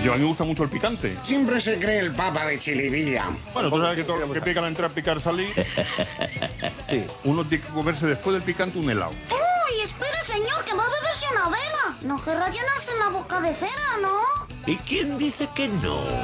Yo a mí me gusta mucho el picante. Siempre se cree el papa de Chilivilla. Bueno, tú sabes que pican entrar, picar, salir. Sí. Uno tiene que comerse después del picante un helado. ¡Uy, espere, señor, que va a beberse una vela! No querrá llenarse la boca de cera, ¿no? ¿Y quién dice que no?